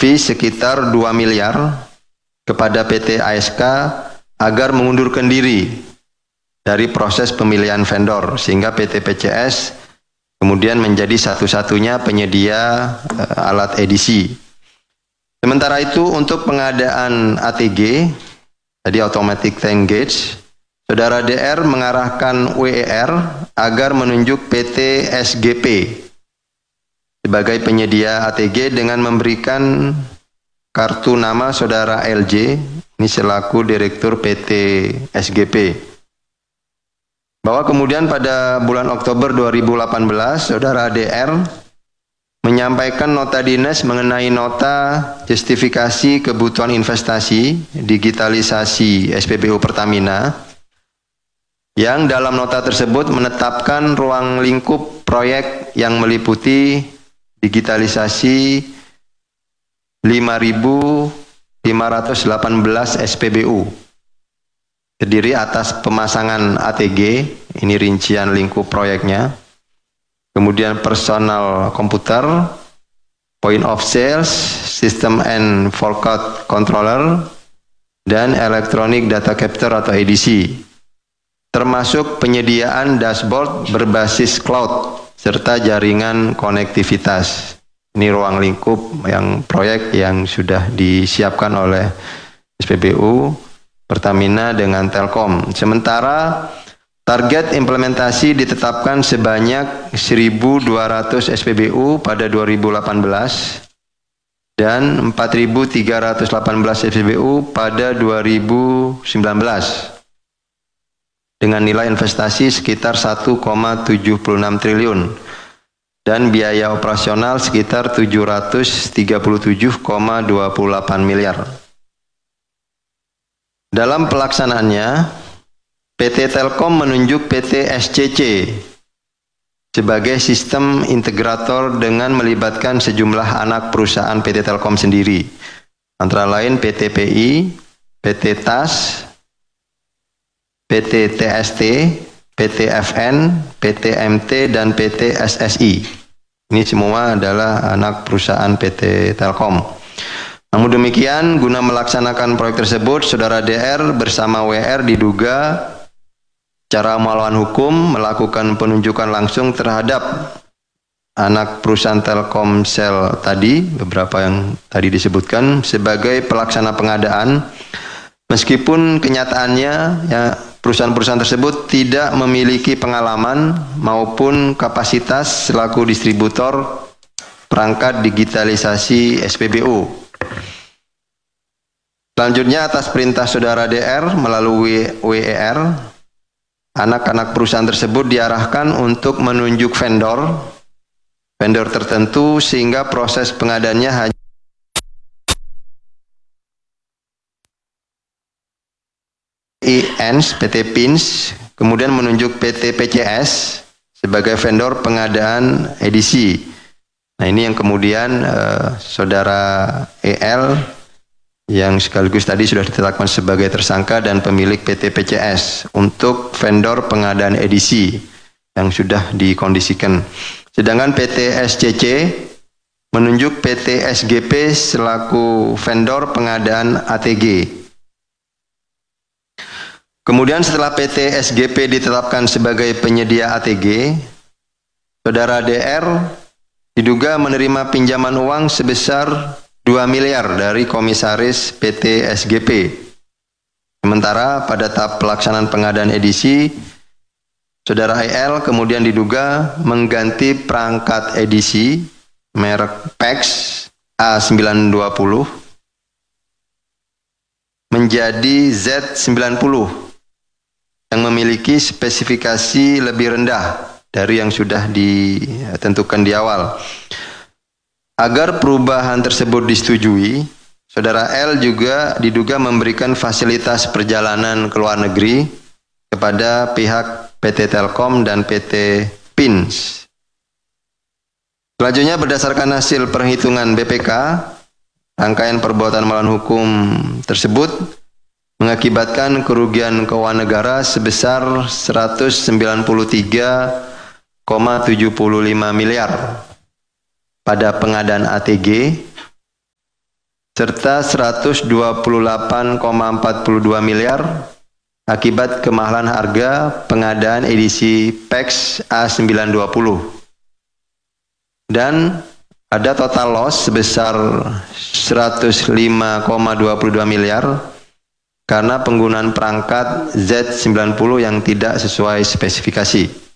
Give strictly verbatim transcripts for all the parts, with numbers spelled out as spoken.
fee sekitar dua miliar kepada P T A S K agar mengundurkan diri dari proses pemilihan vendor, sehingga P T P C S kemudian menjadi satu-satunya penyedia uh, alat edisi. Sementara itu untuk pengadaan A T G, tadi Automatic Tank Gauge, Saudara D R mengarahkan W E R agar menunjuk P T S G P sebagai penyedia A T G dengan memberikan kartu nama Saudara L J, ini selaku Direktur P T S G P. Bahwa kemudian pada bulan Oktober dua ribu delapan belas, Saudara D R menyampaikan nota dinas mengenai nota justifikasi kebutuhan investasi digitalisasi S P B U Pertamina, yang dalam nota tersebut menetapkan ruang lingkup proyek yang meliputi digitalisasi lima ribu lima ratus delapan belas S P B U, terdiri atas pemasangan A T G, ini rincian lingkup proyeknya, kemudian personal komputer, point of sales, system and forecast controller, dan electronic data capture atau E D C, termasuk penyediaan dashboard berbasis cloud serta jaringan konektivitas. Ini ruang lingkup yang proyek yang sudah disiapkan oleh S P B U Pertamina dengan Telkom. Sementara target implementasi ditetapkan sebanyak seribu dua ratus S P B U pada dua ribu delapan belas dan empat ribu tiga ratus delapan belas S P B U pada dua ribu sembilan belas dengan nilai investasi sekitar satu koma tujuh enam triliun dan biaya operasional sekitar tujuh ratus tiga puluh tujuh koma dua delapan miliar. Dalam pelaksanaannya, P T Telkom menunjuk P T S C C sebagai sistem integrator dengan melibatkan sejumlah anak perusahaan P T Telkom sendiri, antara lain P T P I, P T T A S, P T T S T, P T F N, P T M T, dan P T S S I. Ini semua adalah anak perusahaan P T Telkom. Namun demikian, guna melaksanakan proyek tersebut, Saudara D R bersama W R diduga secara melawan hukum melakukan penunjukan langsung terhadap anak perusahaan Telkomsel tadi, beberapa yang tadi disebutkan, sebagai pelaksana pengadaan, meskipun kenyataannya ya, perusahaan-perusahaan tersebut tidak memiliki pengalaman maupun kapasitas selaku distributor perangkat digitalisasi S P B U. Selanjutnya, atas perintah Saudara D R melalui W E R, anak-anak perusahaan tersebut diarahkan untuk menunjuk vendor, vendor tertentu sehingga proses pengadaannya hanya I N S, P T P I N S, kemudian menunjuk P T P C S sebagai vendor pengadaan edisi. Nah, ini yang kemudian eh, Saudara E L yang sekaligus tadi sudah ditetapkan sebagai tersangka dan pemilik P T P C S untuk vendor pengadaan edisi yang sudah dikondisikan. Sedangkan P T S C C menunjuk P T S G P selaku vendor pengadaan A T G. Kemudian setelah P T S G P ditetapkan sebagai penyedia A T G, Saudara D R diduga menerima pinjaman uang sebesar dua miliar dari komisaris P T S G P. Sementara pada tahap pelaksanaan pengadaan edisi, Saudara E L kemudian diduga mengganti perangkat edisi merek P E X A sembilan dua puluh menjadi Z sembilan puluh yang memiliki spesifikasi lebih rendah dari yang sudah ditentukan di awal. Agar perubahan tersebut disetujui, Saudara L juga diduga memberikan fasilitas perjalanan ke luar negeri kepada pihak P T Telkom dan P T P I N S. Selanjutnya, berdasarkan hasil perhitungan B P K, rangkaian perbuatan melawan hukum tersebut mengakibatkan kerugian keuangan negara sebesar seratus sembilan puluh tiga koma tujuh lima miliar pada pengadaan A T G serta seratus dua puluh delapan koma empat dua miliar akibat kemahalan harga pengadaan edisi P E X A sembilan dua puluh. Dan ada total loss sebesar seratus lima koma dua dua miliar karena penggunaan perangkat Z sembilan puluh yang tidak sesuai spesifikasi.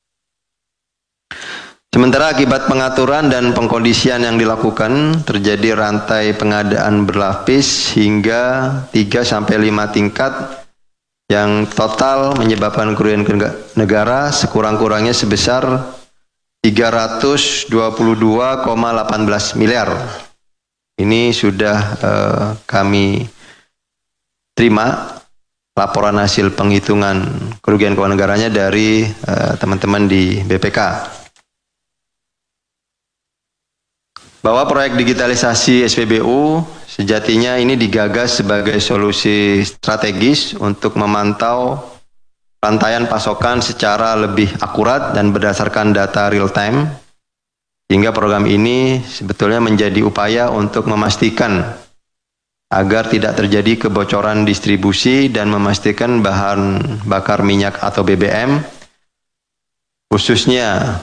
Sementara akibat pengaturan dan pengkondisian yang dilakukan, terjadi rantai pengadaan berlapis hingga tiga sampai lima tingkat yang total menyebabkan kerugian negara sekurang-kurangnya sebesar tiga ratus dua puluh dua koma satu delapan miliar. Ini sudah uh, kami terima laporan hasil penghitungan kerugian keuangan negaranya dari teman-teman uh, di B P K. Bahwa proyek digitalisasi S P B U sejatinya ini digagas sebagai solusi strategis untuk memantau rantaian pasokan secara lebih akurat dan berdasarkan data real time, sehingga program ini sebetulnya menjadi upaya untuk memastikan agar tidak terjadi kebocoran distribusi dan memastikan bahan bakar minyak atau B B M khususnya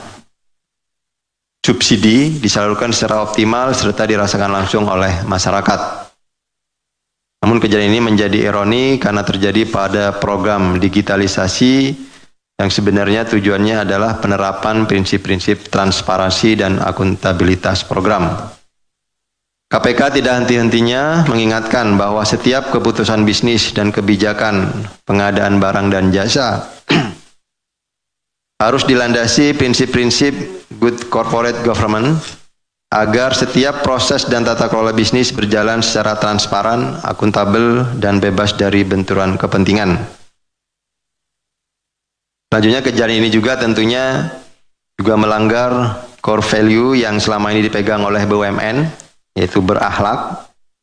subsidi disalurkan secara optimal serta dirasakan langsung oleh masyarakat. Namun kejadian ini menjadi ironi karena terjadi pada program digitalisasi yang sebenarnya tujuannya adalah penerapan prinsip-prinsip transparansi dan akuntabilitas program. K P K tidak henti-hentinya mengingatkan bahwa setiap keputusan bisnis dan kebijakan pengadaan barang dan jasa harus dilandasi prinsip-prinsip good corporate government agar setiap proses dan tata kelola bisnis berjalan secara transparan, akuntabel, dan bebas dari benturan kepentingan. Selanjutnya, kejadian ini juga tentunya juga melanggar core value yang selama ini dipegang oleh B U M N, yaitu berakhlak.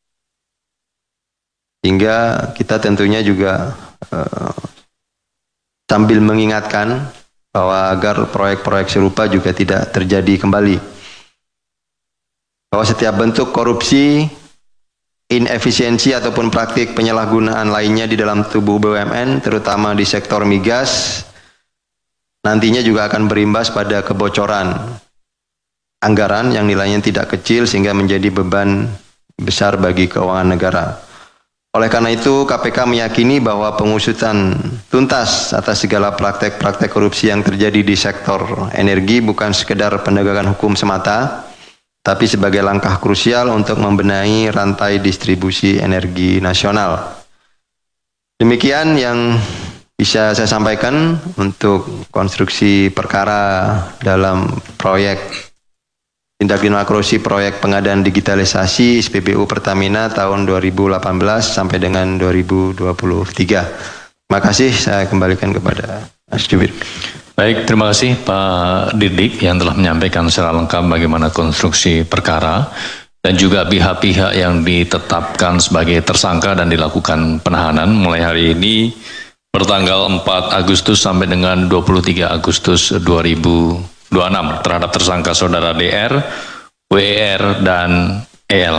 Hingga kita tentunya juga uh, sambil mengingatkan bahwa agar proyek-proyek serupa juga tidak terjadi kembali. Bahwa setiap bentuk korupsi, inefisiensi ataupun praktik penyalahgunaan lainnya di dalam tubuh B U M N, terutama di sektor migas, nantinya juga akan berimbas pada kebocoran anggaran yang nilainya tidak kecil sehingga menjadi beban besar bagi keuangan negara. Oleh karena itu, K P K meyakini bahwa pengusutan tuntas atas segala praktek-praktek korupsi yang terjadi di sektor energi bukan sekedar penegakan hukum semata, tapi sebagai langkah krusial untuk membenahi rantai distribusi energi nasional. Demikian yang bisa saya sampaikan untuk konstruksi perkara dalam proyek tindak pidana korupsi proyek pengadaan digitalisasi S P B U Pertamina tahun dua ribu delapan belas sampai dengan dua ribu dua puluh tiga. Terima kasih, saya kembalikan kepada Mas Jubir. Baik, terima kasih Pak Didik yang telah menyampaikan secara lengkap bagaimana konstruksi perkara dan juga pihak-pihak yang ditetapkan sebagai tersangka dan dilakukan penahanan mulai hari ini bertanggal empat Agustus sampai dengan dua puluh tiga Agustus dua ribu dua puluh enam terhadap tersangka saudara D R, W E R, dan E L.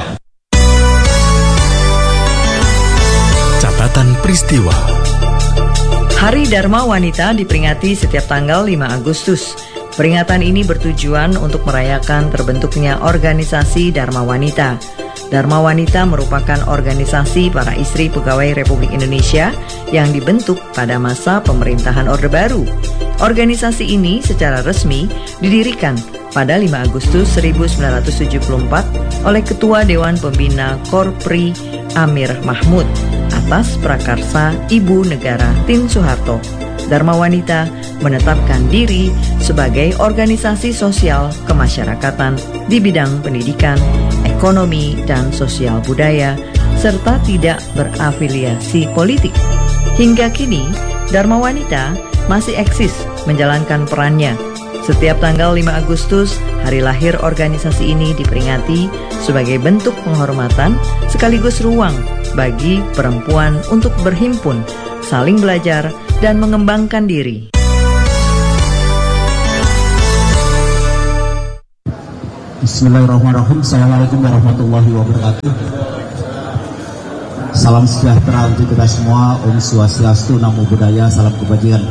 Catatan peristiwa. Hari Dharma Wanita diperingati setiap tanggal lima Agustus. Peringatan ini bertujuan untuk merayakan terbentuknya organisasi Dharma Wanita. Dharma Wanita merupakan organisasi para istri pegawai Republik Indonesia yang dibentuk pada masa pemerintahan Orde Baru. Organisasi ini secara resmi didirikan pada lima Agustus seribu sembilan ratus tujuh puluh empat oleh Ketua Dewan Pembina Korpri Amir Mahmud atas prakarsa Ibu Negara Tin Soeharto. Dharma Wanita menetapkan diri sebagai organisasi sosial kemasyarakatan di bidang pendidikan, ekonomi, dan sosial budaya, serta tidak berafiliasi politik. Hingga kini, Dharma Wanita masih eksis menjalankan perannya. Setiap tanggal lima Agustus, hari lahir organisasi ini diperingati sebagai bentuk penghormatan sekaligus ruang bagi perempuan untuk berhimpun, saling belajar, dan mengembangkan diri. Bismillahirrahmanirrahim. Assalamualaikum warahmatullahi wabarakatuh. Salam sejahtera untuk kita semua. Om Swastiastu, Namo Buddhaya, salam kebajikan.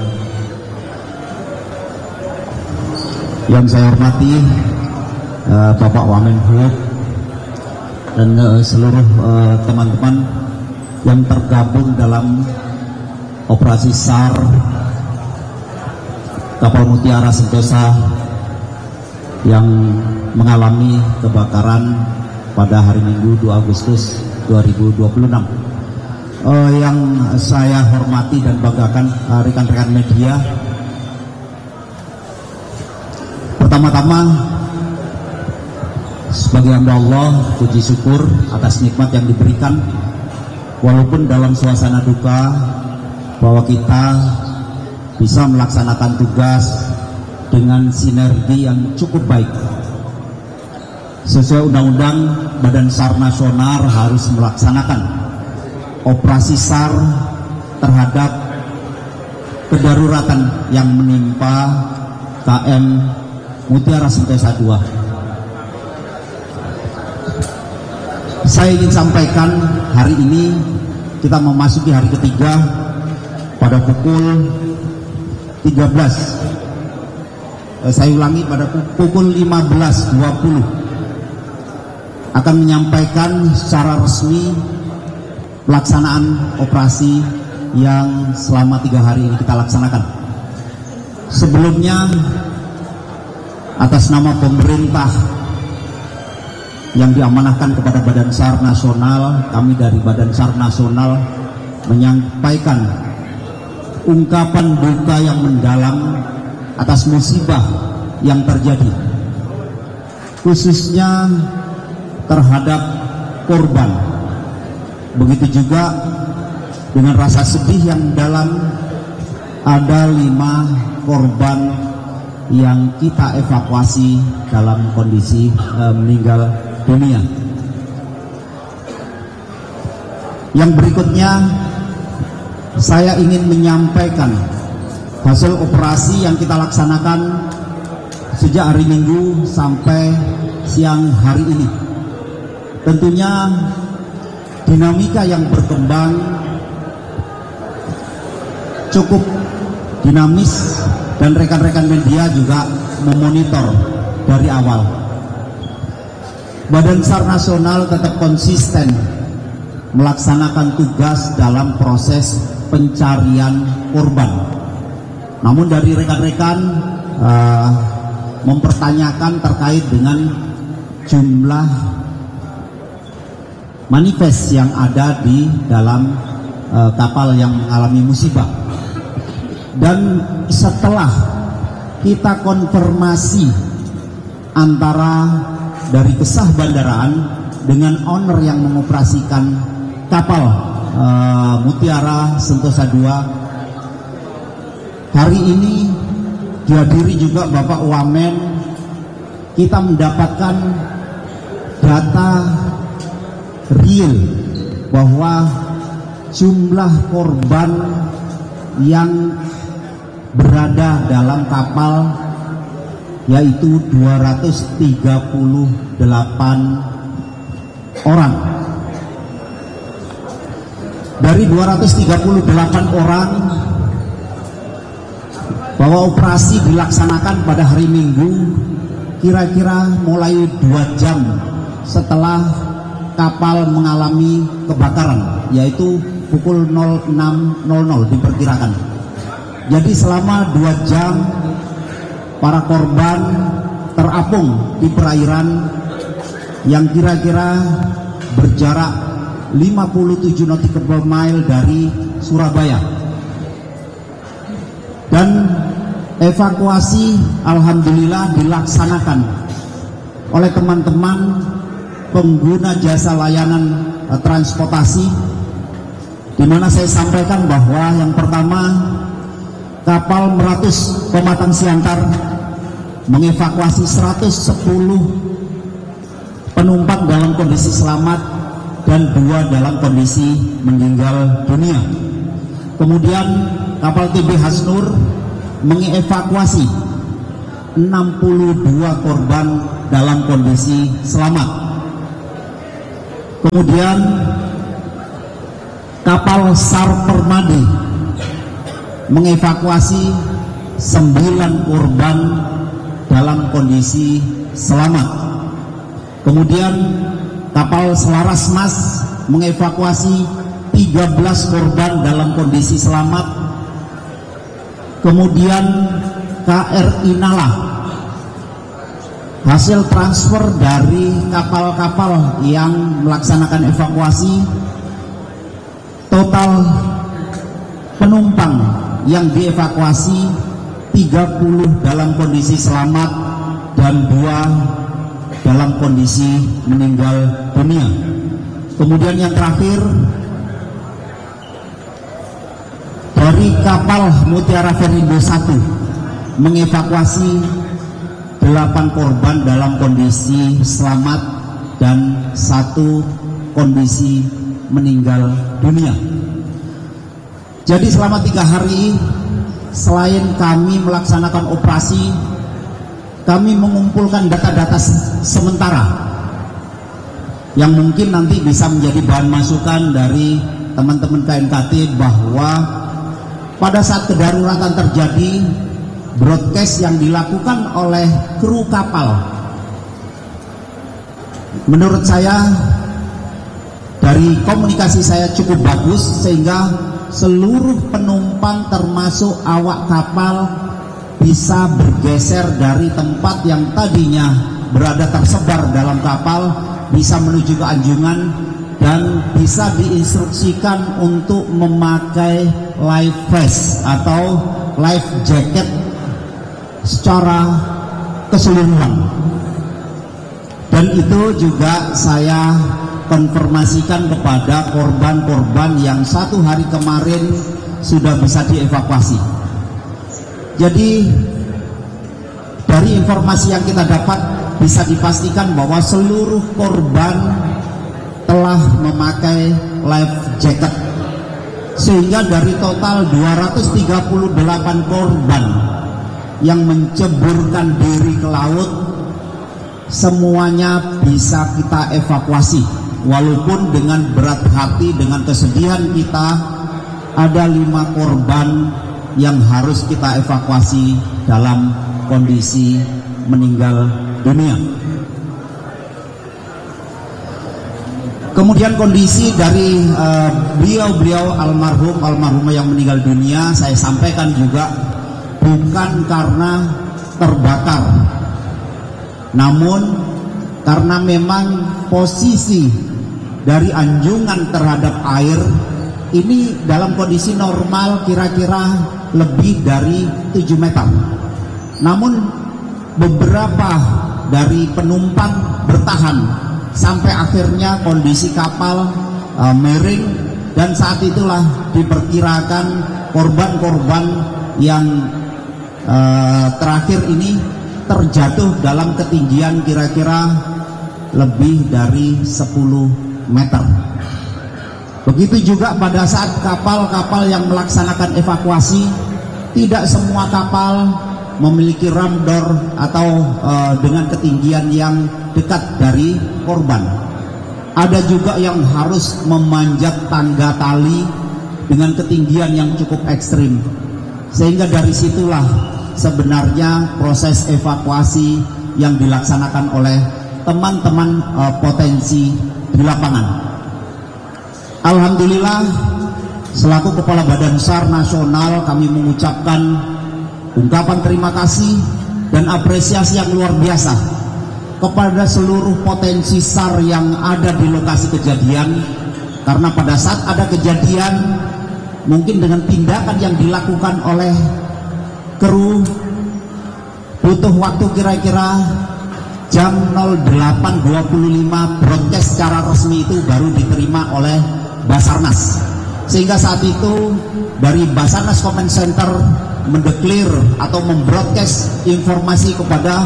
Yang saya hormati uh, Bapak Wamenhub dan uh, seluruh teman-teman uh, yang tergabung dalam operasi SAR kapal Mutiara Sentosa yang mengalami kebakaran pada hari Minggu dua Agustus dua ribu dua puluh enam. Uh, yang saya hormati dan banggakan uh, rekan-rekan media, pertama-tama sebagai hamba Allah, puji syukur atas nikmat yang diberikan, walaupun dalam suasana duka, bahwa kita bisa melaksanakan tugas dengan sinergi yang cukup baik. Sesuai undang-undang, Badan SAR Nasional harus melaksanakan operasi SAR terhadap kedaruratan yang menimpa K M Mutiara Sentosa dua. Saya ingin sampaikan hari ini kita memasuki hari ketiga pada pukul tiga belas. Saya ulangi, pada pukul lima belas dua puluh akan menyampaikan secara resmi pelaksanaan operasi yang selama tiga hari ini kita laksanakan. Sebelumnya, atas nama pemerintah yang diamanahkan kepada Badan SAR Nasional, kami dari Badan SAR Nasional menyampaikan ungkapan duka yang mendalam atas musibah yang terjadi, khususnya terhadap korban. Begitu juga dengan rasa sedih yang dalam, ada lima korban yang kita evakuasi dalam kondisi e, meninggal dunia. Yang berikutnya, saya ingin menyampaikan hasil operasi yang kita laksanakan sejak hari Minggu sampai siang hari ini. Tentunya dinamika yang berkembang cukup dinamis dan rekan-rekan media juga memonitor dari awal. Badan SAR Nasional tetap konsisten melaksanakan tugas dalam proses pencarian korban. Namun dari rekan-rekan uh, mempertanyakan terkait dengan jumlah manifest yang ada di dalam uh, kapal yang mengalami musibah. Dan setelah kita konfirmasi antara dari kesah bandaraan dengan owner yang mengoperasikan kapal uh, Mutiara Sentosa dua, hari ini dihadiri juga Bapak Wamen, kita mendapatkan data real bahwa jumlah korban yang berada dalam kapal yaitu dua ratus tiga puluh delapan orang. Dari dua ratus tiga puluh delapan orang, bahwa operasi dilaksanakan pada hari Minggu kira-kira mulai dua jam setelah kapal mengalami kebakaran, yaitu pukul enam nol nol diperkirakan. Jadi selama dua jam para korban terapung di perairan yang kira-kira berjarak lima puluh tujuh nautical mile dari Surabaya. Dan evakuasi alhamdulillah dilaksanakan oleh teman-teman pengguna jasa layanan uh, transportasi, di mana saya sampaikan bahwa yang pertama, kapal Meratus Pematang Siantar mengevakuasi seratus sepuluh penumpang dalam kondisi selamat dan dua dalam kondisi meninggal dunia. Kemudian kapal T B Hasnur mengevakuasi enam puluh dua korban dalam kondisi selamat. Kemudian kapal SAR Permadi mengevakuasi sembilan korban dalam kondisi selamat. Kemudian kapal Selaras Mas mengevakuasi tiga belas korban dalam kondisi selamat. Kemudian K R I Nala, hasil transfer dari kapal-kapal yang melaksanakan evakuasi, total penumpang yang dievakuasi tiga puluh dalam kondisi selamat dan dua dalam kondisi meninggal dunia. Kemudian yang terakhir, dari kapal Mutiara Verindo satu mengevakuasi delapan korban dalam kondisi selamat dan satu kondisi meninggal dunia. Jadi selama tiga hari, selain kami melaksanakan operasi, kami mengumpulkan data-data sementara yang mungkin nanti bisa menjadi bahan masukan dari teman-teman K N K T, bahwa pada saat kedaruratan terjadi, broadcast yang dilakukan oleh kru kapal, menurut saya dari komunikasi saya cukup bagus, sehingga seluruh penumpang termasuk awak kapal bisa bergeser dari tempat yang tadinya berada tersebar dalam kapal, bisa menuju ke anjungan, dan bisa diinstruksikan untuk memakai life vest atau life jacket secara keseluruhan. Dan itu juga saya konfirmasikan kepada korban-korban yang satu hari kemarin sudah bisa dievakuasi. Jadi dari informasi yang kita dapat bisa dipastikan bahwa seluruh korban telah memakai life jacket, sehingga dari total dua ratus tiga puluh delapan korban yang menceburkan diri ke laut, semuanya bisa kita evakuasi. Walaupun dengan berat hati, dengan kesedihan kita, ada lima korban yang harus kita evakuasi dalam kondisi meninggal dunia. Kemudian kondisi dari beliau-beliau uh, almarhum almarhumah yang meninggal dunia, saya sampaikan juga bukan karena terbakar, namun karena memang posisi dari anjungan terhadap air ini dalam kondisi normal kira-kira lebih dari tujuh meter. Namun beberapa dari penumpang bertahan sampai akhirnya kondisi kapal uh, miring, dan saat itulah diperkirakan korban-korban yang uh, terakhir ini terjatuh dalam ketinggian kira-kira lebih dari sepuluh meter. Begitu juga pada saat kapal-kapal yang melaksanakan evakuasi, tidak semua kapal memiliki ramdor atau uh, dengan ketinggian yang dekat dari korban. Ada juga yang harus memanjat tangga tali dengan ketinggian yang cukup ekstrim, sehingga dari situlah sebenarnya proses evakuasi yang dilaksanakan oleh teman-teman uh, potensi di lapangan. Alhamdulillah, selaku Kepala Badan SAR Nasional, kami mengucapkan ungkapan terima kasih dan apresiasi yang luar biasa kepada seluruh potensi SAR yang ada di lokasi kejadian, karena pada saat ada kejadian, mungkin dengan tindakan yang dilakukan oleh kru, butuh waktu kira-kira jam nol delapan dua puluh lima broadcast secara resmi itu baru diterima oleh Basarnas, sehingga saat itu dari Basarnas Command Center mendeklir atau membroadcast informasi kepada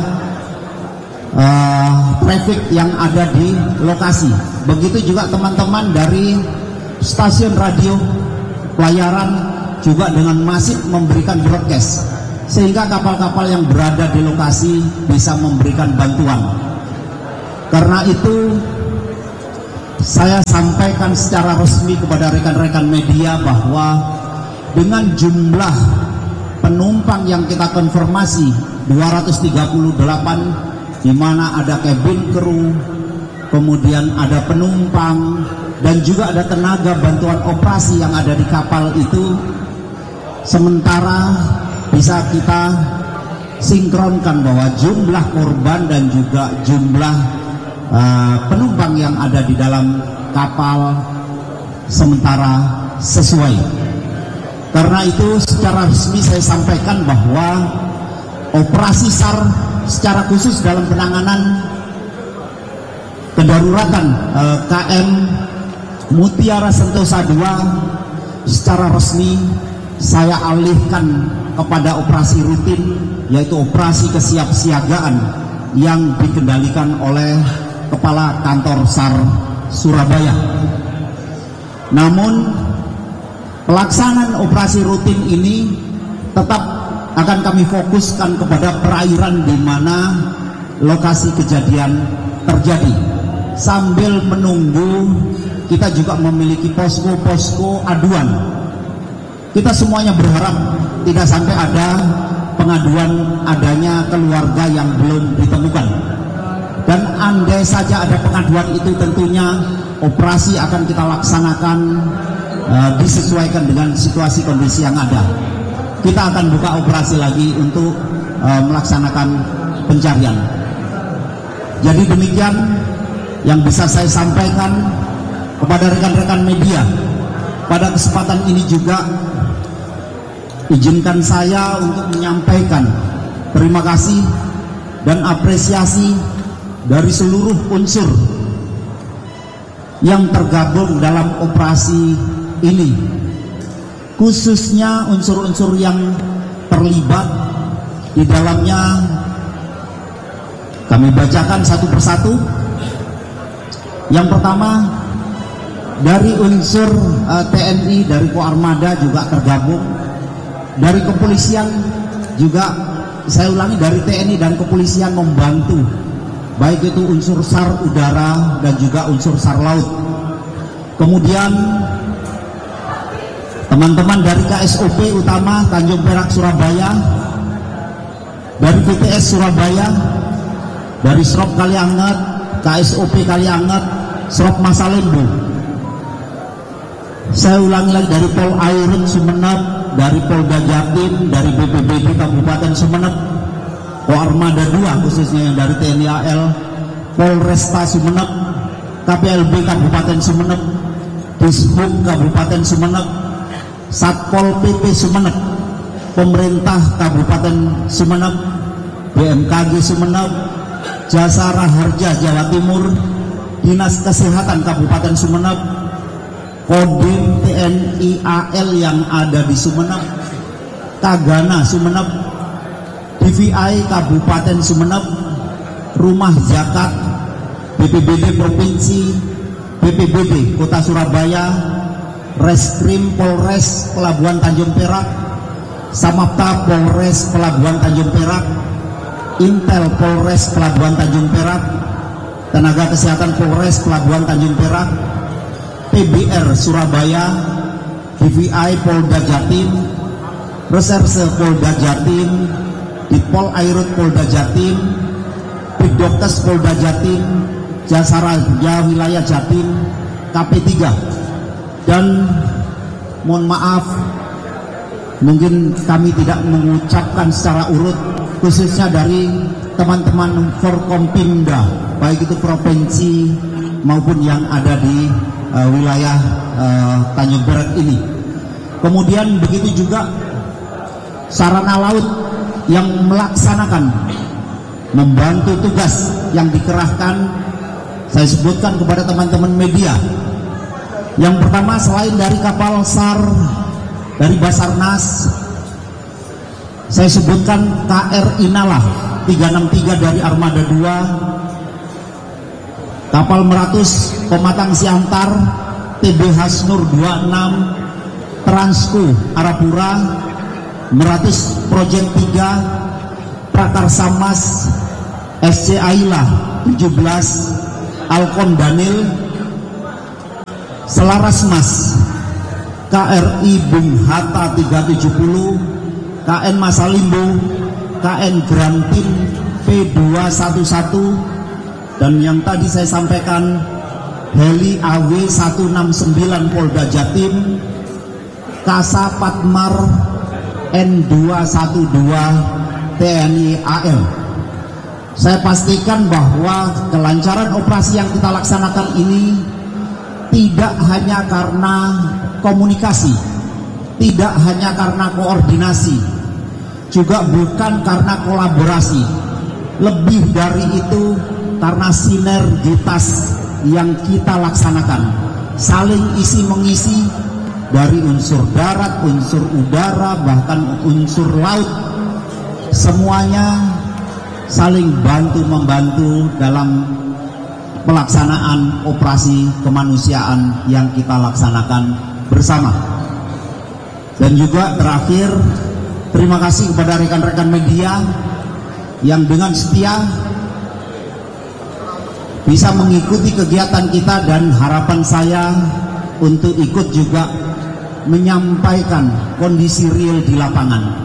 uh, traffic yang ada di lokasi. Begitu juga teman-teman dari stasiun radio pelayaran juga dengan masif memberikan broadcast, sehingga kapal-kapal yang berada di lokasi bisa memberikan bantuan. Karena itu saya sampaikan secara resmi kepada rekan-rekan media bahwa dengan jumlah penumpang yang kita konfirmasi dua ratus tiga puluh delapan, di mana ada cabin crew, kemudian ada penumpang, dan juga ada tenaga bantuan operasi yang ada di kapal itu, sementara bisa kita sinkronkan bahwa jumlah korban dan juga jumlah uh, penumpang yang ada di dalam kapal sementara sesuai. Karena itu secara resmi saya sampaikan bahwa operasi SAR secara khusus dalam penanganan kedaruratan uh, K M Mutiara Sentosa dua secara resmi saya alihkan kepada operasi rutin, yaitu operasi kesiapsiagaan yang dikendalikan oleh Kepala Kantor SAR Surabaya. Namun pelaksanaan operasi rutin ini tetap akan kami fokuskan kepada perairan di mana lokasi kejadian terjadi, sambil menunggu kita juga memiliki posko-posko aduan. Kita semuanya berharap tidak sampai ada pengaduan adanya keluarga yang belum ditemukan. Dan andai saja ada pengaduan itu, tentunya operasi akan kita laksanakan uh, disesuaikan dengan situasi kondisi yang ada. Kita akan buka operasi lagi untuk uh, melaksanakan pencarian. Jadi demikian yang bisa saya sampaikan kepada rekan-rekan media. Pada kesempatan ini juga izinkan saya untuk menyampaikan terima kasih dan apresiasi dari seluruh unsur yang tergabung dalam operasi ini, khususnya unsur-unsur yang terlibat di dalamnya. Kami bacakan satu persatu. Yang pertama, dari unsur uh, T N I, dari Koarmada juga tergabung. Dari kepolisian juga, saya ulangi, dari T N I dan kepolisian membantu, baik itu unsur SAR udara dan juga unsur SAR laut. Kemudian teman-teman dari K S O P utama Tanjung Perak Surabaya, dari B T S Surabaya, dari Srop Kalianget, K S O P Kalianget, Srop Masalembu. Saya ulangi lagi, dari Pol Airut Sumeneb, dari Polda Jatim, dari B P B D Kabupaten Sumeneb, Koarmada dua khususnya yang dari T N I A L, Polresta Sumeneb, K P L B Kabupaten Sumeneb, Dishub Kabupaten Sumeneb, Satpol P P Sumeneb, Pemerintah Kabupaten Sumeneb, B M K G Sumeneb, Jasa Raharja Jawa Timur, Dinas Kesehatan Kabupaten Sumeneb, Kodim T N I A L yang ada di Sumeneb, Tagana Sumeneb, D V I Kabupaten Sumeneb, Rumah Zakat, B P B D Provinsi, B P B D Kota Surabaya, Reskrim Polres Pelabuhan Tanjung Perak, Samapta Polres Pelabuhan Tanjung Perak, Intel Polres Pelabuhan Tanjung Perak, Tenaga Kesehatan Polres Pelabuhan Tanjung Perak, P B R Surabaya, D V I Polda Jatim, Reserse Polda Jatim, Ditpol Airut Polda Jatim, Bidokes Polda Jatim, Jasa Raja Wilayah Jatim, K P tiga. Dan mohon maaf, mungkin kami tidak mengucapkan secara urut, khususnya dari teman-teman Forkompimda, baik itu provinsi maupun yang ada di uh, wilayah uh, Tanjung Perak ini. Kemudian begitu juga sarana laut yang melaksanakan, membantu tugas yang dikerahkan. Saya sebutkan kepada teman-teman media. Yang pertama, selain dari kapal SAR dari Basarnas, saya sebutkan K R Inala tiga enam tiga dari Armada dua, kapal Meratus Pematang Siantar T B Hasnur dua puluh enam, Transku Arapura, Meratus Project tiga, Prakarsa Mas S C Aila tujuh belas, Alkon Daniel, Selaras Mas K R I Bung Hatta tiga tujuh nol, K N Masalimbo, K N Grantin P dua satu satu, dan yang tadi saya sampaikan heli A W satu enam sembilan Polda Jatim, Kasa Patmar N dua satu dua T N I A L. Saya pastikan bahwa kelancaran operasi yang kita laksanakan ini tidak hanya karena komunikasi, tidak hanya karena koordinasi, juga bukan karena kolaborasi. Lebih dari itu karena sinergitas yang kita laksanakan, saling isi mengisi dari unsur darat, unsur udara, bahkan unsur laut, semuanya saling bantu membantu dalam pelaksanaan operasi kemanusiaan yang kita laksanakan bersama. Dan juga terakhir, terima kasih kepada rekan-rekan media yang dengan setia bisa mengikuti kegiatan kita, dan harapan saya untuk ikut juga menyampaikan kondisi real di lapangan.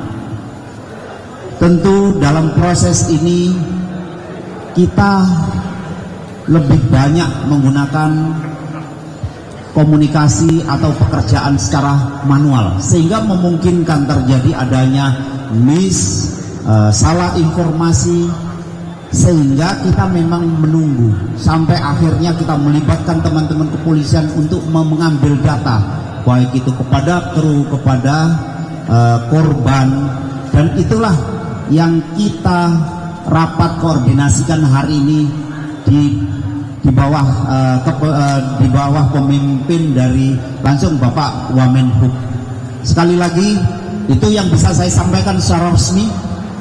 Tentu dalam proses ini kita lebih banyak menggunakan komunikasi atau pekerjaan secara manual, sehingga memungkinkan terjadi adanya miss, uh, salah informasi, sehingga kita memang menunggu sampai akhirnya kita melibatkan teman-teman kepolisian untuk mengambil data, baik itu kepada kru, kepada uh, korban, dan itulah yang kita rapat koordinasikan hari ini di di bawah uh, ke, uh, di bawah pemimpin dari langsung Bapak Wamenhub. Sekali lagi, itu yang bisa saya sampaikan secara resmi.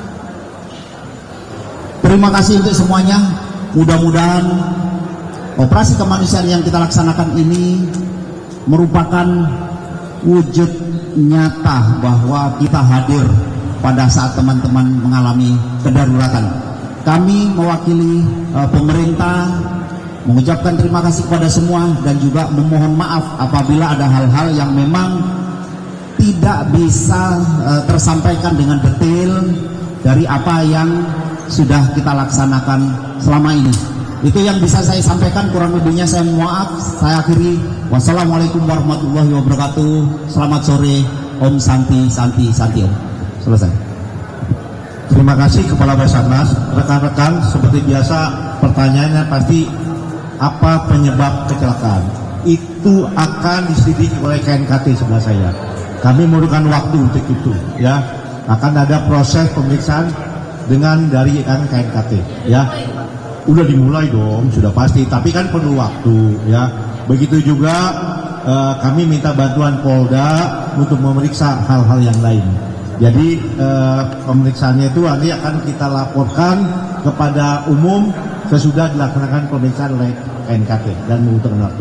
Terima kasih untuk semuanya. Mudah-mudahan operasi kemanusiaan yang kita laksanakan ini merupakan wujud nyata bahwa kita hadir pada saat teman-teman mengalami kedaruratan. Kami mewakili uh, pemerintah mengucapkan terima kasih kepada semua, dan juga memohon maaf apabila ada hal-hal yang memang tidak bisa uh, tersampaikan dengan detail dari apa yang sudah kita laksanakan selama ini. Itu yang bisa saya sampaikan, kurang lebihnya saya mohon maaf. Saya akhiri. Wassalamualaikum warahmatullahi wabarakatuh. Selamat sore. Om Santi Santi Santi Om. Selesai. Terima kasih Kepala Basarnas. Rekan-rekan, seperti biasa pertanyaannya pasti apa penyebab kecelakaan? Itu akan diselidiki oleh K N K T sebelah saya. Kami memerlukan waktu untuk itu, ya. Akan ada proses pemeriksaan dengan dari K N K T, ya. Udah dimulai dong, sudah pasti. Tapi kan perlu waktu, ya. Begitu juga eh, kami minta bantuan Polda untuk memeriksa hal-hal yang lain. Jadi eh, pemeriksaannya itu nanti akan kita laporkan kepada umum sesudah dilaksanakan pemeriksaan oleh K N K T dan membutuhkan waktu.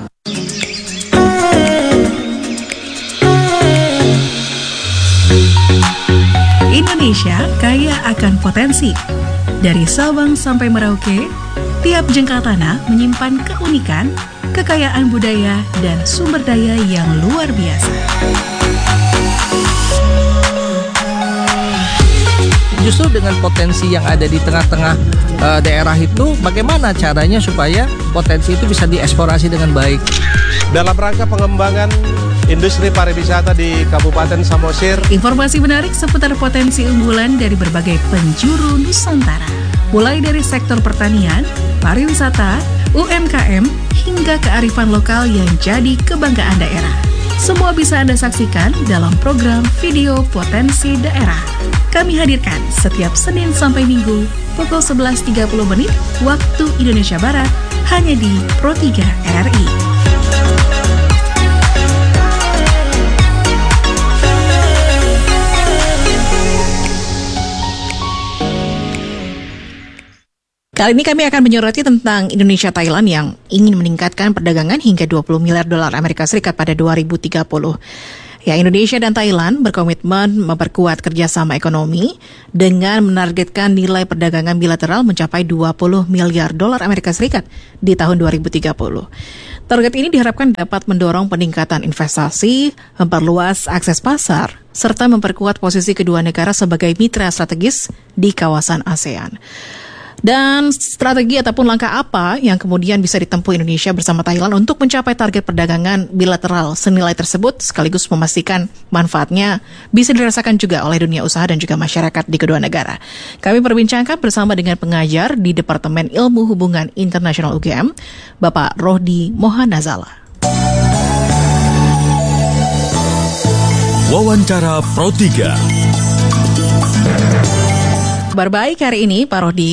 Indonesia kaya akan potensi. Dari Sabang sampai Merauke, tiap jengkal tanah menyimpan keunikan, kekayaan budaya, dan sumber daya yang luar biasa. Justru dengan potensi yang ada di tengah-tengah uh, daerah itu, bagaimana caranya supaya potensi itu bisa dieksplorasi dengan baik? Dalam rangka pengembangan industri pariwisata di Kabupaten Samosir. Informasi menarik seputar potensi unggulan dari berbagai penjuru Nusantara. Mulai dari sektor pertanian, pariwisata, U M K M, hingga kearifan lokal yang jadi kebanggaan daerah. Semua bisa Anda saksikan dalam program Video Potensi Daerah. Kami hadirkan setiap Senin sampai Minggu pukul sebelas tiga puluh menit waktu Indonesia Barat hanya di Pro tiga R R I. Kali ini kami akan menyoroti tentang Indonesia-Thailand yang ingin meningkatkan perdagangan hingga dua puluh miliar dolar Amerika Serikat pada dua ribu tiga puluh. Ya, Indonesia dan Thailand berkomitmen memperkuat kerjasama ekonomi dengan menargetkan nilai perdagangan bilateral mencapai dua puluh miliar dolar Amerika Serikat di tahun dua ribu tiga puluh. Target ini diharapkan dapat mendorong peningkatan investasi, memperluas akses pasar, serta memperkuat posisi kedua negara sebagai mitra strategis di kawasan ASEAN. Dan strategi ataupun langkah apa yang kemudian bisa ditempuh Indonesia bersama Thailand untuk mencapai target perdagangan bilateral senilai tersebut, sekaligus memastikan manfaatnya bisa dirasakan juga oleh dunia usaha dan juga masyarakat di kedua negara. Kami perbincangkan bersama dengan pengajar di Departemen Ilmu Hubungan Internasional U G M, Bapak Rohdi Mohanazala. Wawancara Pro tiga. Kabar baik hari ini, Pak Rohdi.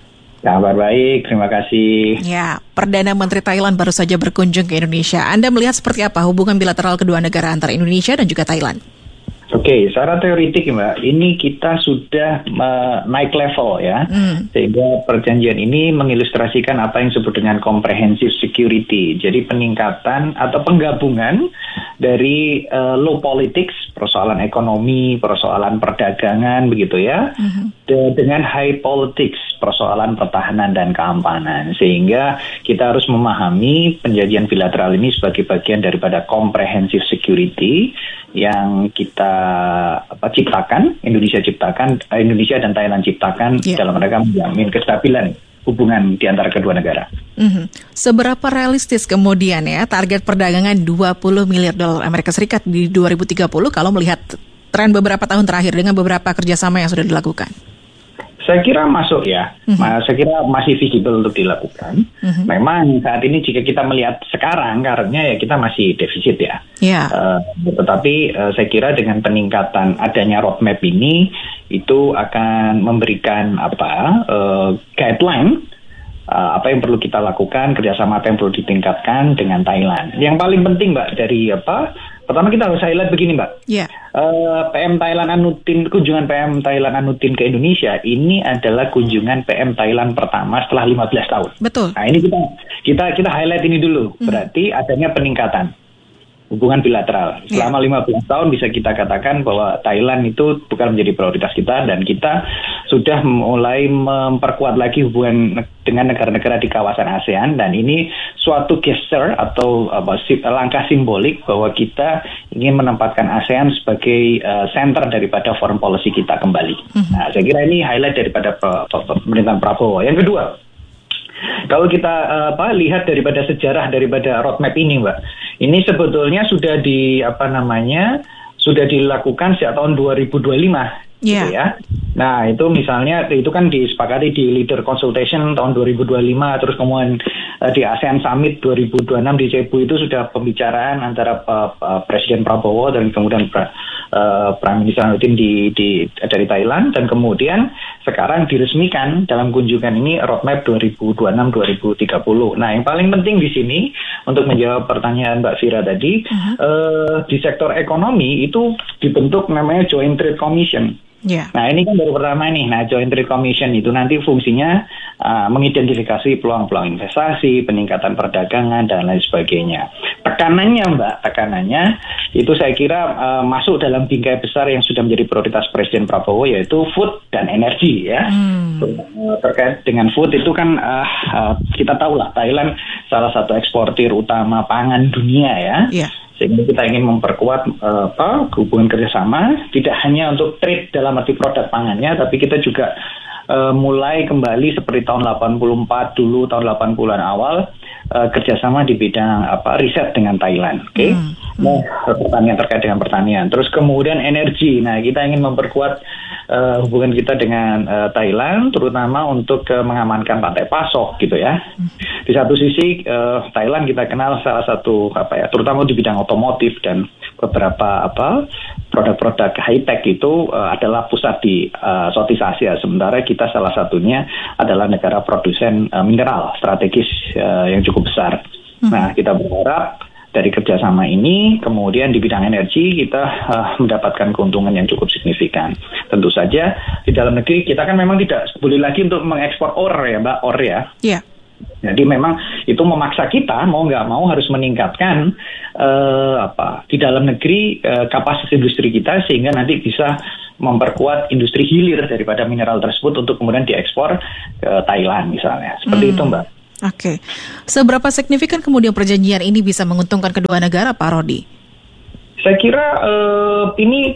Kabar baik, terima kasih. Ya, Perdana Menteri Thailand baru saja berkunjung ke Indonesia. Anda melihat seperti apa hubungan bilateral kedua negara antara Indonesia dan juga Thailand? Oke, secara teoritik Mbak, ini kita sudah uh, naik level ya, hmm. sehingga perjanjian ini mengilustrasikan apa yang disebut dengan comprehensive security. Jadi peningkatan atau penggabungan dari uh, low politics, persoalan ekonomi, persoalan perdagangan begitu ya, hmm. de- dengan high politics, persoalan pertahanan dan keamanan. Sehingga kita harus memahami perjanjian bilateral ini sebagai bagian daripada comprehensive security yang kita apa, ciptakan, Indonesia ciptakan, Indonesia dan Thailand ciptakan yeah. dalam rangka menjamin kestabilan hubungan di antara kedua negara. Mm-hmm. Seberapa realistis kemudian ya target perdagangan dua puluh miliar dolar Amerika Serikat di dua ribu tiga puluh kalau melihat tren beberapa tahun terakhir dengan beberapa kerjasama yang sudah dilakukan? Saya kira masuk ya, mm-hmm. saya kira masih visible untuk dilakukan. Mm-hmm. Memang saat ini jika kita melihat sekarang, karena ya kita masih defisit ya. Yeah. Uh, tetapi uh, saya kira dengan peningkatan adanya roadmap ini, itu akan memberikan apa uh, guideline, uh, apa yang perlu kita lakukan, kerjasama apa yang perlu ditingkatkan dengan Thailand. Yang paling penting Mbak dari apa? Pertama kita harus highlight begini Mbak, yeah. uh, P M Thailand Anutin, kunjungan P M Thailand Anutin ke Indonesia ini adalah kunjungan P M Thailand pertama setelah lima belas tahun. Betul. Nah ini kita kita kita highlight ini dulu, hmm. berarti adanya peningkatan hubungan bilateral. Selama yeah. lima belas tahun bisa kita katakan bahwa Thailand itu bukan menjadi prioritas kita dan kita sudah mulai memperkuat lagi hubungan dengan negara-negara di kawasan ASEAN dan ini suatu gesture atau apa, langkah simbolik bahwa kita ingin menempatkan ASEAN sebagai uh, center daripada foreign policy kita kembali. Mm-hmm. Nah, saya kira ini highlight daripada pemerintahan Prabowo. Yang kedua, kalau kita uh, apa lihat daripada sejarah daripada roadmap ini, Mbak, ini sebetulnya sudah di apa namanya sudah dilakukan sejak tahun dua ribu dua puluh lima, yeah. gitu ya. Nah itu misalnya itu kan disepakati di Leader Consultation tahun dua ribu dua puluh lima, terus kemudian uh, di ASEAN Summit dua ribu dua puluh enam di Cebu itu sudah pembicaraan antara uh, uh, Presiden Prabowo dan kemudian pra, uh, Prime Minister Anutin di, di dari Thailand dan kemudian sekarang diresmikan dalam kunjungan ini roadmap dua ribu dua puluh enam sampai dua ribu tiga puluh. Nah, yang paling penting di sini untuk menjawab pertanyaan Mbak Fira tadi, uh-huh. uh, di sektor ekonomi itu dibentuk namanya Joint Trade Commission. Yeah. Nah, ini kan baru pertama nih. Nah, Joint Trade Commission itu nanti fungsinya uh, mengidentifikasi peluang-peluang investasi, peningkatan perdagangan dan lain sebagainya. Tekanannya, Mbak, tekanannya itu saya kira uh, masuk dalam bingkai besar yang sudah menjadi prioritas Presiden Prabowo yaitu food dan energi ya. Hmm. Terkait dengan food itu kan uh, uh, kita tahu lah Thailand salah satu eksportir utama pangan dunia ya. Yeah. Sehingga kita ingin memperkuat uh, apa, hubungan kerjasama tidak hanya untuk trade dalam arti produk pangannya, tapi kita juga uh, mulai kembali seperti tahun delapan puluh empat dulu, tahun delapan puluhan awal uh, kerjasama di bidang apa riset dengan Thailand. Oke, okay? hmm. nah pertanian terkait dengan pertanian. Terus kemudian energi. Nah kita ingin memperkuat uh, hubungan kita dengan uh, Thailand, terutama untuk uh, mengamankan rantai pasok gitu ya. Hmm. Di satu sisi uh, Thailand kita kenal salah satu apa ya, terutama di bidang otomotif dan beberapa apa produk-produk high tech itu uh, adalah pusat di uh, Southeast Asia. Sementara kita salah satunya adalah negara produsen uh, mineral strategis uh, yang cukup besar. Hmm. Nah kita berharap dari kerjasama ini, kemudian di bidang energi kita uh, mendapatkan keuntungan yang cukup signifikan. Tentu saja di dalam negeri kita kan memang tidak boleh lagi untuk mengekspor ore ya Mbak, ore ya. Iya. Yeah. Jadi memang itu memaksa kita mau nggak mau harus meningkatkan uh, apa di dalam negeri uh, kapasitas industri kita sehingga nanti bisa memperkuat industri hilir daripada mineral tersebut untuk kemudian diekspor ke Thailand misalnya. Seperti hmm. itu Mbak. Oke, seberapa signifikan kemudian perjanjian ini bisa menguntungkan kedua negara, Pak Rodi? Saya kira uh, ini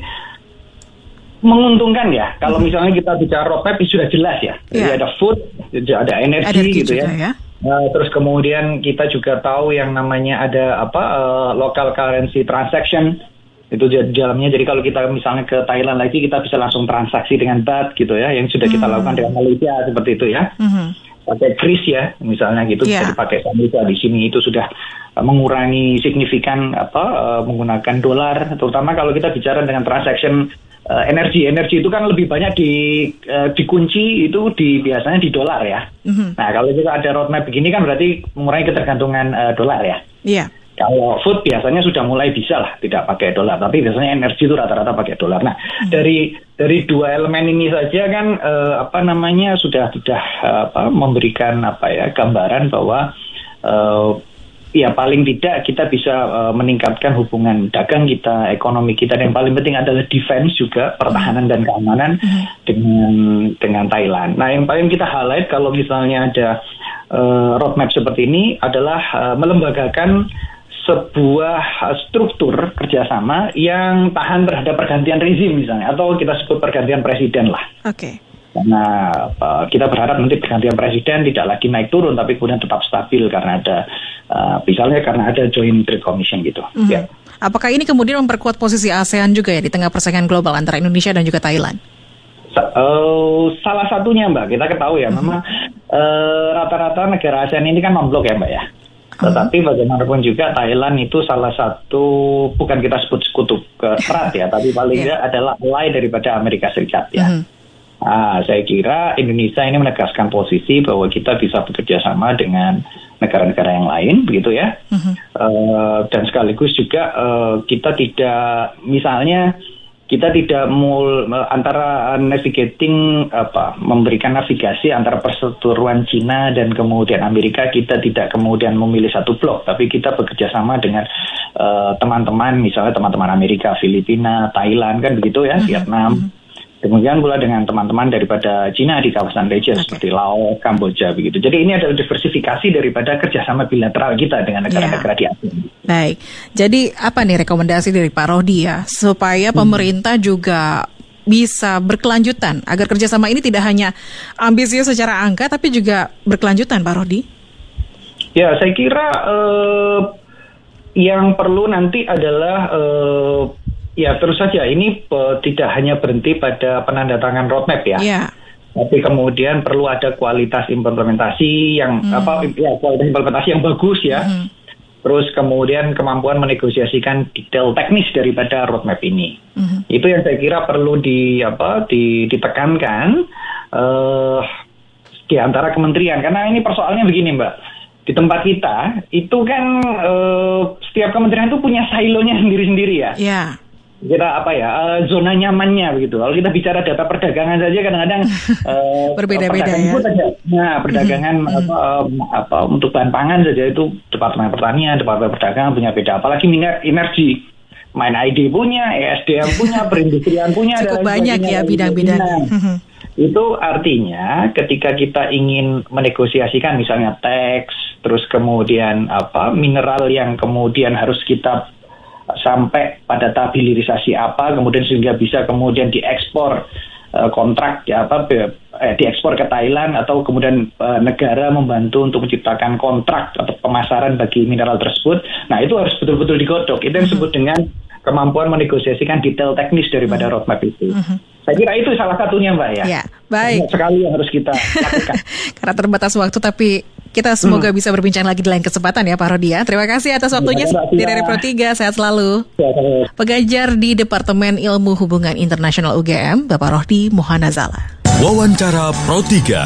menguntungkan ya. Kalau misalnya kita bicara roadmap sudah jelas ya. Jadi yeah. ada food, ada energi, energi gitu ya. ya. Uh, terus kemudian kita juga tahu yang namanya ada apa uh, local currency transaction itu di dalamnya. Jadi kalau kita misalnya ke Thailand lagi kita bisa langsung transaksi dengan baht gitu ya, yang sudah kita mm. lakukan dengan Malaysia seperti itu ya. Mm-hmm. Pakai kris ya misalnya gitu yeah. bisa dipakai sama di sini, itu sudah uh, mengurangi signifikan apa uh, menggunakan dolar, terutama kalau kita bicara dengan transaction uh, energi energi itu kan lebih banyak di uh, dikunci itu di biasanya di dolar ya. Mm-hmm. Nah kalau kita ada roadmap begini kan berarti mengurangi ketergantungan uh, dolar ya. Iya. Yeah. Kalau food biasanya sudah mulai bisa lah tidak pakai dolar, tapi biasanya energi itu rata-rata pakai dolar. Nah hmm. dari dari dua elemen ini saja kan eh, apa namanya sudah sudah eh, apa, memberikan apa ya gambaran bahwa eh, ya paling tidak kita bisa uh, meningkatkan hubungan dagang kita, ekonomi kita, dan yang paling penting adalah defense juga, pertahanan dan keamanan hmm. dengan dengan Thailand. Nah yang paling kita highlight kalau misalnya ada uh, roadmap seperti ini adalah uh, melembagakan sebuah struktur kerjasama yang tahan terhadap pergantian rezim misalnya, atau kita sebut pergantian presiden lah. Oke. Okay. Karena uh, kita berharap nanti pergantian presiden tidak lagi naik turun, tapi kemudian tetap stabil karena ada, uh, misalnya karena ada Joint Trade Commission gitu. Mm-hmm. Ya. Apakah ini kemudian memperkuat posisi ASEAN juga ya di tengah persaingan global antara Indonesia dan juga Thailand? Sa- uh, salah satunya Mbak, kita ketahui ya, mm-hmm. memang uh, rata-rata negara ASEAN ini kan non-blok ya Mbak ya. Tetapi bagaimanapun juga Thailand itu salah satu, bukan kita sebut sekutu erat ya, tapi paling tidak yeah. adalah ally daripada Amerika Serikat ya. Mm-hmm. Nah, saya kira Indonesia ini menegaskan posisi bahwa kita bisa bekerja sama dengan negara-negara yang lain, begitu ya. Mm-hmm. Uh, dan sekaligus juga uh, kita tidak, misalnya kita tidak mul antara navigating apa memberikan navigasi antara perseteruan Cina dan kemudian Amerika, kita tidak kemudian memilih satu blok, tapi kita bekerja sama dengan uh, teman-teman, misalnya teman-teman Amerika, Filipina, Thailand kan begitu ya, mm-hmm. Vietnam. Kemudian pula dengan teman-teman daripada Cina di kawasan region okay. seperti Laos, Kamboja begitu. Jadi ini adalah diversifikasi daripada kerjasama bilateral kita dengan negara-negara yeah. di ASEAN. Baik, jadi apa nih rekomendasi dari Pak Rodi ya supaya pemerintah hmm. juga bisa berkelanjutan agar kerjasama ini tidak hanya ambisius secara angka tapi juga berkelanjutan, Pak Rodi? Ya, saya kira uh, yang perlu nanti adalah uh, ya terus saja ini uh, tidak hanya berhenti pada penandatangan roadmap ya, yeah. tapi kemudian perlu ada kualitas implementasi yang mm. apa ya kualitas implementasi yang bagus ya, mm. terus kemudian kemampuan menegosiasikan detail teknis daripada roadmap ini, mm. itu yang saya kira perlu di apa di, ditekankan uh, di antara kementerian, karena ini persoalannya begini Mbak. Di tempat kita itu kan uh, setiap kementerian itu punya silonya sendiri-sendiri ya. Yeah. Kita apa ya uh, zona nyamannya begitu. Kalau kita bicara data perdagangan saja kadang-kadang uh, berbeda-beda ya. Saja. Nah perdagangan mm-hmm. apa, um, apa untuk bahan pangan saja itu Departemen Pertanian, Departemen Perdagangan punya beda. Apalagi minyak energi, Main I D punya, E S D M punya, perindustrian punya. Cukup banyak ya bidang-bidangnya. Itu artinya ketika kita ingin menegosiasikan misalnya teks, terus kemudian apa mineral yang kemudian harus kita sampai pada tahap hilirisasi apa, kemudian sehingga bisa kemudian diekspor uh, kontrak ya apa eh, diekspor ke Thailand, atau kemudian uh, negara membantu untuk menciptakan kontrak atau pemasaran bagi mineral tersebut. Nah itu harus betul-betul digodok. Itu yang disebut dengan kemampuan menegosiasikan detail teknis daripada roadmap itu. Mm-hmm. Saya kira itu salah satunya Mbak ya. Ya, baik. Banyak sekali yang harus kita lakukan. Karena terbatas waktu, tapi kita semoga hmm. bisa berbincang lagi di lain kesempatan ya Pak Rodi ya. Terima kasih atas waktunya di dari Pro tiga, sehat selalu. Ya, Pengajar di Departemen Ilmu Hubungan Internasional U G M, Bapak Rodi Mohanazala. Wawancara Pro tiga.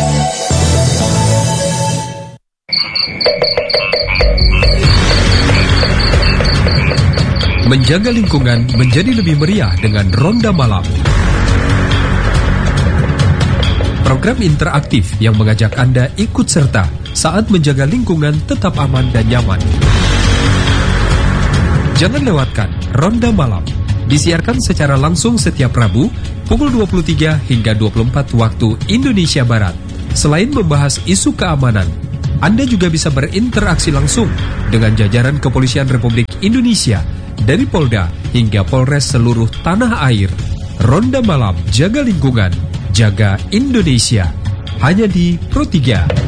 Menjaga lingkungan menjadi lebih meriah dengan Ronda Malam. Program interaktif yang mengajak Anda ikut serta saat menjaga lingkungan tetap aman dan nyaman. Jangan lewatkan Ronda Malam. Disiarkan secara langsung setiap Rabu pukul dua puluh tiga hingga dua puluh empat waktu Indonesia Barat. Selain membahas isu keamanan, Anda juga bisa berinteraksi langsung dengan jajaran Kepolisian Republik Indonesia dari Polda hingga Polres seluruh tanah air. Ronda Malam Jaga Lingkungan, Jaga Indonesia. Hanya di Pro tiga.